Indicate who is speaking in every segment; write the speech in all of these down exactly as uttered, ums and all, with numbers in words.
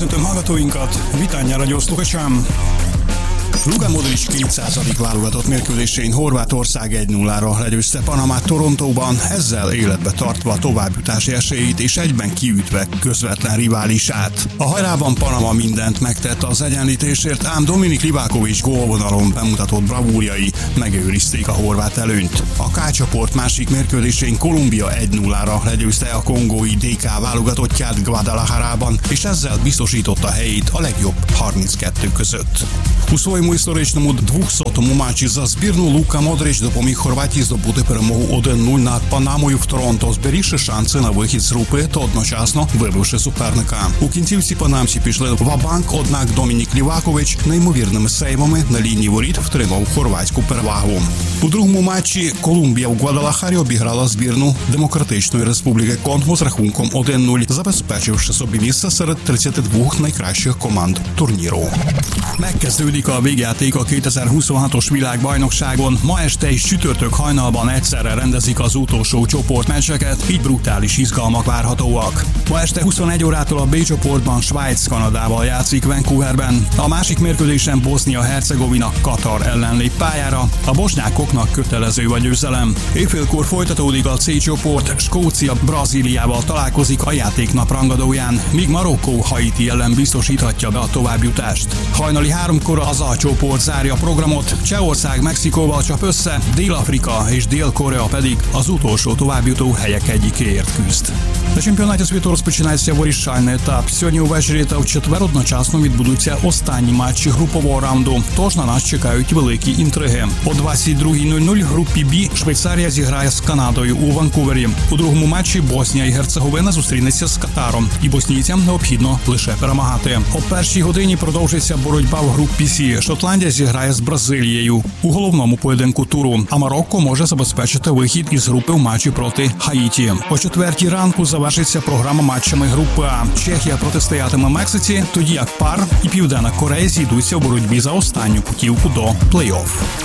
Speaker 1: Köszöntöm hallgatóinkat, Vitánjára gyoszlukacsám. Luka Modric kétszázadik válogatott mérkőzésén Horvátország egy nullára legyőzte Panamát Torontóban, ezzel életbe tartva továbbjutási esélyét és egyben kiütve közvetlen riválisát. A hajrában Panama mindent megtett az egyenlítésért, ám Dominik Livakovic gólvonalon bemutatott bravúrjai megőrizték a horvát előnyt. A K-csoport másik mérkőzésén Kolumbia egy nullára legyőzte a kongói dé ká válogatottját Guadalajarában, és ezzel biztosította helyét a legjobb harminckettő között. У своєму історичному двохсотому матчі за збірну Лука Модрич допоміг Хорватії здобути перемогу один нуль над Панамою в Торонто, зберігши шанси на вихід з групи та одночасно вибивши суперника. У кінцівці панамці пішли ва-банк, однак Домінік Лівакович неймовірними сейвами на лінії воріт втримав хорватську перевагу. У другому матчі Колумбія у Гвадалахарі обіграла збірну Демократичної Республіки Конго з рахунком один нуль, забезпечивши собі місце серед тридцяти двох найкращих команд турніру. Megkezdődik a végjáték a kétezer-huszonhatos világbajnokságon. Ma este és csütörtök hajnalban egyszerre rendezik az utolsó csoportmeccseket, így brutális izgalmak várhatóak. Ma este huszonegy órától a B csoportban Svájc Kanadával játszik Vancouverben. A másik mérkőzésen Bosznia-Hercegovina Katar ellen lép pályára. A bosnyákoknak kötelező a győzelem. Éjfélkor folytatódik a C csoport, Skócia Brazíliával találkozik a játéknap rangadóján, míg Marokkó Haiti ellen biztosíthatja be a továbbjutást. Hajnali háromkor az A csoport zárja a programot, Csehország Mexikóval csap össze, Dél-Afrika és Dél-Korea pedig az utolsó továbbjutó helyek egyikéért küzd. На чемпіонаті світу розпочинається вирішальний етап. Сьогодні увечері та в четвер одночасно відбудуться останні матчі групового раунду, тож на нас чекають великі інтриги. О двадцять другій нуль нуль в групі Б Швейцарія зіграє з Канадою у Ванкувері. У другому матчі Боснія і Герцеговина зустрінеться з Катаром, і боснійцям необхідно лише перемагати. О першій годині продовжиться боротьба в групі С. Шотландія зіграє з Бразилією у головному поєдинку туру, а Марокко може забезпечити вихід із групи в матчі проти Хаїті. О четвертій ранку завершиться програма матчами групи А. Чехія протистоятиме Мексиці, тоді як Пар і Південна Корея зійдуться в боротьбі за останню путівку до плей-офф.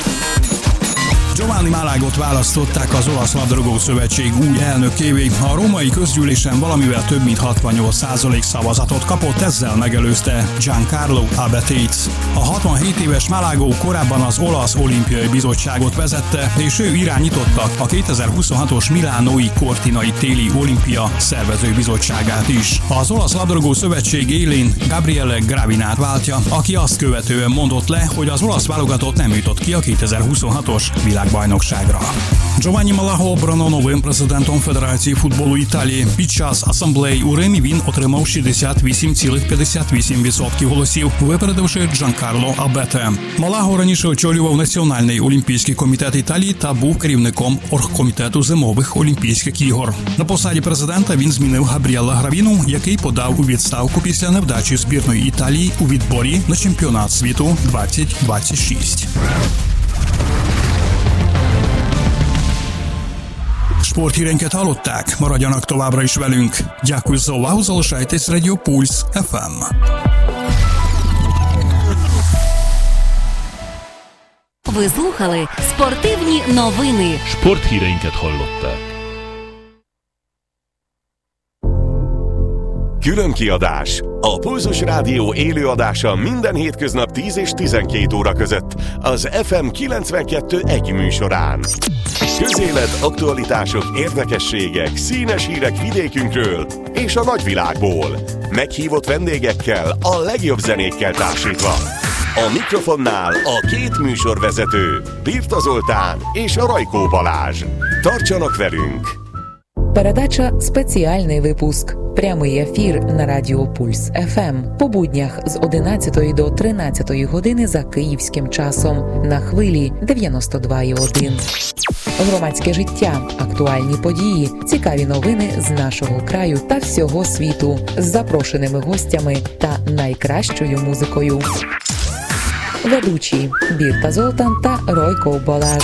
Speaker 1: Giovanni Malagot választották az olasz labdarúgó szövetség új elnökévé. A római közgyűlésen valamivel több mint hatvannyolc százalék szavazatot kapott, ezzel megelőzte Giancarlo Abetét. A hatvanhét éves Malago korábban az olasz olimpiai bizottságot vezette, és ő irányította a kétezer-huszonhatos milánói Cortinai téli olimpia szervezőbizottságát is. Az olasz labdarúgó szövetség élén Gabriele Gravinát váltja, aki azt követően mondott le, hogy az olasz válogatott nem jutott ki a kétezer-huszonhatos világbajnokságra. Giovanni Malago обрано новим президентом Федерації футболу Італії. Під час асамблеї у Римі він отримав шістдесят вісім цілих п'ятдесят вісім відсотків голосів, випередивши Джанкарло Абете. Малаго раніше очолював Національний олімпійський комітет Італії та був керівником оргкомітету зимових олімпійських ігор. На посаді президента він змінив Габріела Гравіну, який подав у відставку після невдачі збірної Італії у відборі на чемпіонат світу двадцять двадцять шість. Sporthírenket hallották, maradjanak továbbra is velünk. Дякую за увагу, залишайтесь Радіо Пульс еф ем.
Speaker 2: Ви слухали спортивні новини.
Speaker 3: Sporthíreinket hallották.
Speaker 4: Különkiadás. A Pulzus Rádió élőadása minden hétköznap tíz és tizenkét óra között az ef em kilencvenkettő egy műsorán. Közélet, aktualitások, érdekességek, színes hírek vidékünkről és a nagyvilágból. Meghívott vendégekkel, a legjobb zenékkel társítva. A mikrofonnál a két műsorvezető, Birta Zoltán és a Rajkó Balázs. Tartsanak velünk!
Speaker 5: Передача «Спеціальний випуск». Прямий ефір на Радіо Пульс еф ем по буднях з одинадцятої до тринадцятої години за київським часом на хвилі дев'яносто два і один. Громадське життя, актуальні події, цікаві новини з нашого краю та всього світу з запрошеними гостями та найкращою музикою. Ведучі Бірта Золтан та Ройко Балаж.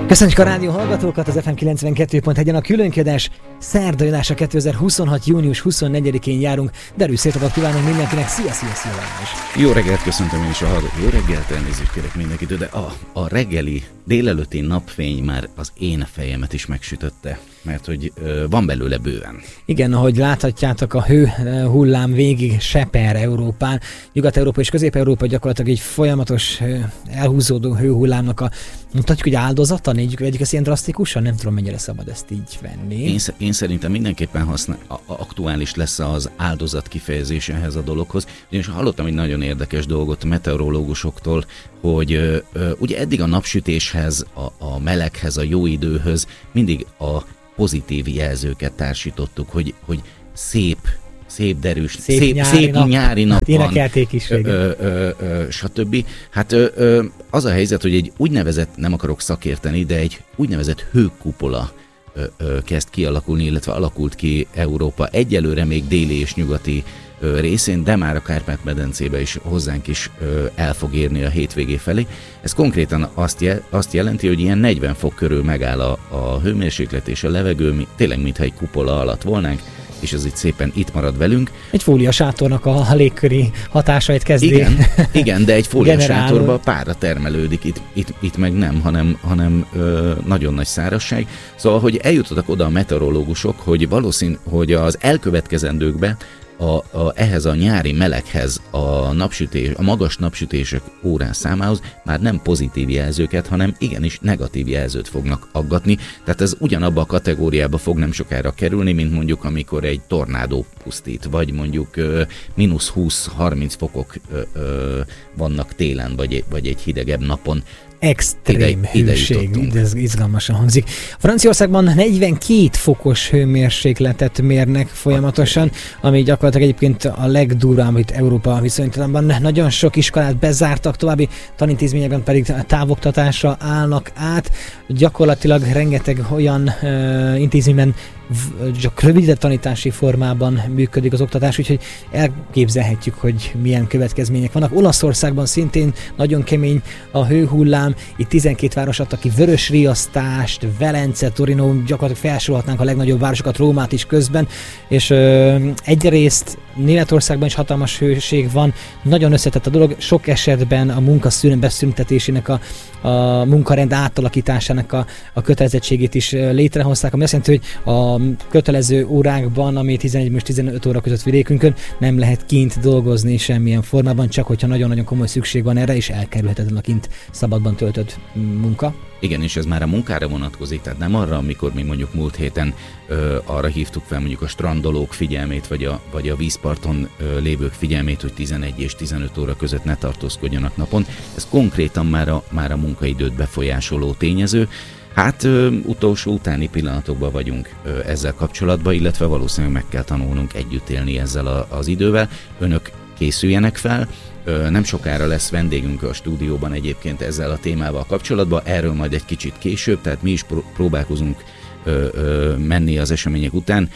Speaker 6: Köszönjük a rádió hallgatókat, az ef em kilencvenkettő pont egyen a különkiadás szerdai adása kétezer-huszonhat. június huszonnegyedikén járunk. Derűs szép napot kívánunk mindenkinek, szia, szia, szia, szia.
Speaker 7: Jó reggelt, köszöntöm én is a hallgatókat. Jó reggelt, elnézést kérek mindenkitől, de a, a reggeli délelőtti napfény már az én fejemet is megsütötte, mert hogy ö, van belőle bőven.
Speaker 6: Igen, ahogy láthatjátok, a hő hullám végig seper Európán. Nyugat-Európa és Közép-Európa gyakorlatilag egy folyamatos elhúzódó hőhullámnak a, mutatjuk, hogy áldozata, négyük, vegyük ezt ilyen drasztikusan, nem tudom, mennyire szabad ezt így venni.
Speaker 7: Én, én szerintem mindenképpen használ, a, a, aktuális lesz az áldozat kifejezés ehhez a dologhoz. Ugyanis hallottam egy nagyon érdekes dolgot meteorológusoktól, hogy ö, ö, ugye eddig a napsütéshez, a, a meleghez, a jó időhöz mindig a pozitív jelzőket társítottuk, hogy, hogy szép, szép derűs,
Speaker 6: szép,
Speaker 7: szép
Speaker 6: nyári,
Speaker 7: szép
Speaker 6: nap.
Speaker 7: nyári nap van,
Speaker 6: énekelték is
Speaker 7: ö, ö, ö, ö, stb. Hát ö, ö, az a helyzet, hogy egy úgynevezett, nem akarok szakérteni, de egy úgynevezett hőkupola ö, ö, kezd kialakulni, illetve alakult ki Európa egyelőre még déli és nyugati ö, részén, de már a Kárpát-medencébe is hozzánk is ö, el fog érni a hétvégé felé. Ez konkrétan azt, jel, azt jelenti, hogy ilyen negyven fok körül megáll a, a hőmérséklet és a levegő, mi, tényleg mintha egy kupola alatt volnánk, és ez itt szépen itt marad velünk.
Speaker 6: Egy fóliasátornak a légköri hatásait kezdi.
Speaker 7: Igen, igen, de egy fóliasátorban pára termelődik, itt, itt, itt meg nem, hanem, hanem ö, nagyon nagy szárazság. Szóval, hogy eljutottak oda a meteorológusok, hogy valószínű, hogy az elkövetkezendőkben A, a, ehhez a nyári meleghez, a, napsütés, a magas napsütések órán számához már nem pozitív jelzőket, hanem igenis negatív jelzőt fognak aggatni. Tehát ez ugyanabba a kategóriába fog nem sokára kerülni, mint mondjuk amikor egy tornádó pusztít, vagy mondjuk ö, mínusz húsz-harminc fokok ö, ö, vannak télen, vagy, vagy egy hidegebb napon.
Speaker 6: Extrém ide, hőség, ide ez izgalmasan hangzik. Franciaországban negyvenkét fokos hőmérsékletet mérnek folyamatosan, ami gyakorlatilag egyébként a legdurvább itt Európa viszonylatban. Nagyon sok iskolát bezártak, további tanintézményekben pedig távoktatásra állnak át. Gyakorlatilag rengeteg olyan uh, intézményben csak rövidebb tanítási formában működik az oktatás, úgyhogy elképzelhetjük, hogy milyen következmények vannak. Olaszországban szintén nagyon kemény a hőhullám, itt tizenkét város adta ki vörös riasztást, Velence, Torino, gyakorlatilag felsorolhatnánk a legnagyobb városokat, Rómát is közben, és ö, egyrészt Németországban is hatalmas hőség van, nagyon összetett a dolog, sok esetben a munkaszünet beszüntetésének, a, a munkarend átalakításának a, a kötelezettségét is létrehozták, ami azt jelenti, hogy a kötelező órákban, ami tizenegy és tizenöt óra között vidékünkön nem lehet kint dolgozni semmilyen formában, csak hogyha nagyon-nagyon komoly szükség van erre, és elkerülhetetlen a kint szabadban töltött munka. Igen, és ez már a munkára vonatkozik, tehát nem arra, amikor mi mondjuk múlt héten ö, arra hívtuk fel mondjuk a strandolók figyelmét, vagy a, vagy a vízparton ö, lévők figyelmét, hogy tizenegy és tizenöt óra között ne tartózkodjanak napon. Ez konkrétan már a, már a munkaidőt befolyásoló tényező. Hát ö, utolsó utáni pillanatokban vagyunk ö, ezzel kapcsolatban, illetve valószínűleg meg kell tanulnunk együtt élni ezzel a, az idővel. Önök készüljenek fel, ö, nem sokára lesz vendégünk a stúdióban egyébként ezzel a témával kapcsolatban, erről majd egy kicsit később, tehát mi is pró- próbálkozunk ö, ö, menni az események után,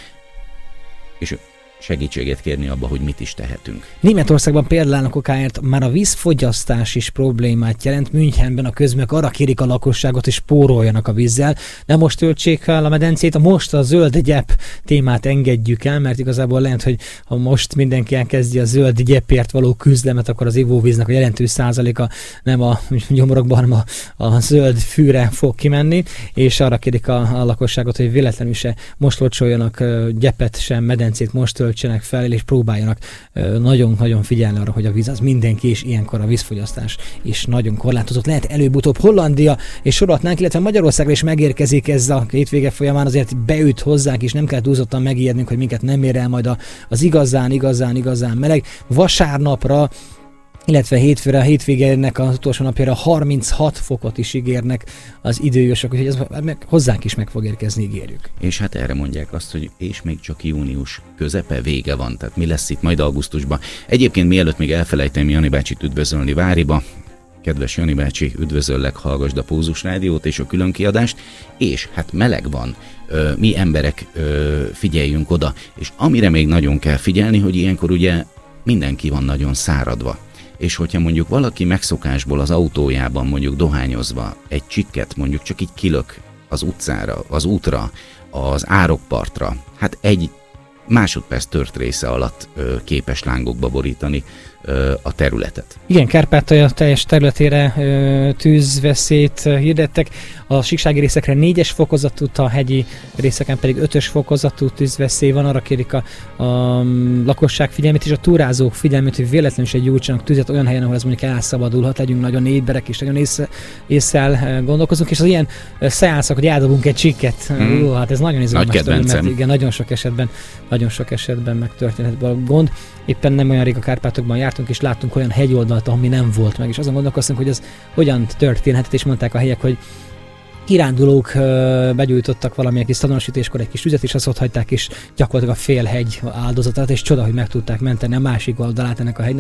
Speaker 6: és segítséget kérni abba, hogy mit is tehetünk. Németországban például okáért már a vízfogyasztás is problémát jelent. Münchenben a közműek arra kérik a lakosságot, hogy spóroljanak a vízzel. De most töltsék el a medencét, most a zöld gyep témát engedjük el, mert igazából lehet, hogy ha most mindenki elkezdi a zöld gyepért való küzdelmet, akkor az ivóvíznek a jelentős százaléka nem a gyomorokban, hanem a, a zöld fűre fog kimenni, és arra kérik a, a lakosságot, hogy véletlenül se most locsoljanak gyepet sem, medencét most töltsenek fel, és próbáljanak nagyon-nagyon figyelni arra, hogy a víz az mindenki, és ilyenkor a vízfogyasztás is nagyon korlátozott. Lehet előbb-utóbb Hollandia és sorolhatnánk, illetve Magyarországra is megérkezik ez a hétvége folyamán, azért beüt hozzánk, és nem kell túlzottan megijednünk, hogy minket nem ér el majd az igazán, igazán, igazán meleg. Vasárnapra, illetve hétfőre, a hétvégének az utolsó napjára harminchat fokot is ígérnek az időjosok, úgyhogy ez hozzánk is meg fog érkezni, ígérjük. És hát erre mondják azt, hogy és még csak június közepe, vége van, tehát mi lesz itt majd augusztusban. Egyébként mielőtt még elfelejtem Jani bácsit üdvözölni Váriba, kedves Jani bácsi, üdvözöllek, hallgasd a Pulzus Rádiót és a különkiadást, és hát meleg van, mi emberek figyeljünk oda, és amire még nagyon kell figyelni, hogy ilyenkor ugye mindenki van nagyon száradva.
Speaker 7: és hogyha mondjuk valaki megszokásból az autójában mondjuk dohányozva egy csikket mondjuk csak így kilök az utcára, az útra, az árokpartra, hát egy másodperc tört része alatt ö, képes lángokba borítani ö, a területet.
Speaker 6: Igen, Kárpátalja teljes területére ö, tűzveszélyt hirdettek. A síksági részekre négyes fokozatú, a hegyi részeken pedig ötös fokozatú tűzveszély van. Arra kérik a, a lakosság figyelmét és a túrázók figyelmét, hogy véletlenül is egy gyújtsanak tüzet olyan helyen, ahol ez mondjuk elszabadulhat, legyünk nagyon éberek és nagyon észre, észszel gondolkozunk, és az ilyen szeánszak, hogy eldobunk egy csikket, hmm. Ó, hát ez nagyon izgalmas, mert igen, nagyon sok esetben, nagyon sok esetben megtörténhet a gond. Éppen nem olyan rég a Kárpátokban jártunk, és láttunk olyan hegyoldalt, ahol mi nem volt meg, és azon gondolkoztunk, hogy ez hogyan történhetett, és mondták a helyek, hogy kirándulók begyújtottak valamilyen kis szadonosítéskor egy kis tüzet, és azt ott hagyták, és gyakorlatilag a fél hegy áldozatát, és csoda, hogy meg tudták menteni a másik oldalát ennek a hegynek.